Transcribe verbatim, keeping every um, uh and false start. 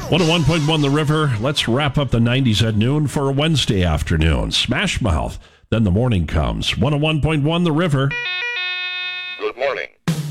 one oh one point one The River. Let's wrap up the nineties at noon for a Wednesday afternoon. Smash Mouth. Then the morning comes. one oh one point one The River.